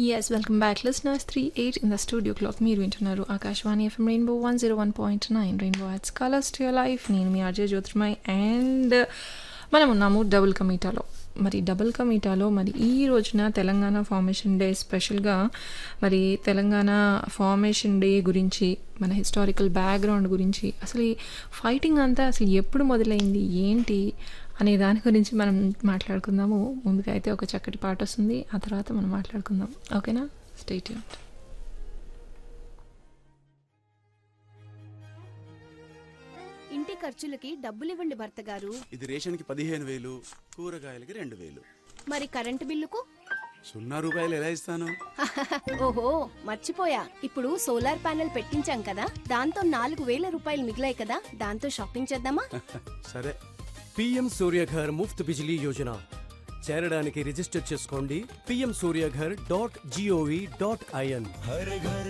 Yes, welcome back, listeners. 3:08 in the studio clock. మీరు వింటున్నారు Akashvani FM rainbow 101.9 rainbow ads colours to your life. నేను మీ RJ Jyotirmay and మనం ఉన్నాము double కమీటాలో. మరి double కమీటాలో మరి ఈ రోజున తెలంగాణ ఫార్మేషన్ డే స్పెషల్గా మరి తెలంగాణ ఫార్మేషన్ డే గురించి మన హిస్టారికల్ బ్యాక్గ్రౌండ్ గురించి అసలు ఈ ఫైటింగ్ అంతా అసలు ఎప్పుడు మొదలైంది ఏంటి అనే దాని గురించి మనం మాట్లాడుకుందాము. ముందుగా అయితే ఒక చక్కటి పాట వస్తుంది, ఆ తర్వాత మనం మాట్లాడుకుందాం. ఓకేనా? Stay tuned. ఇంటి ఖర్చులకి డబ్బులివ్వండి భర్త గారు. ఇది రేషన్కి 15,000, కూరగాయలకి 2,000. మరి కరెంటు బిల్లుకు 0 రూపాయలు ఎలా ఇస్తాను? ఓహో మర్చిపోయా, ఇప్పుడు సోలార్ ప్యానెల్ పెట్టించాం కదా, దాంతో 4,000 రూపాయలు మిగిలాయి కదా, దాంతో షాపింగ్ చేద్దామా? సరే. పీఎం సూర్యఘర్ ముఫ్త్ బిజిలీ యోజన చేరడానికి రిజిస్టర్ చేసుకోండి. pmsuryaghar.gov.in.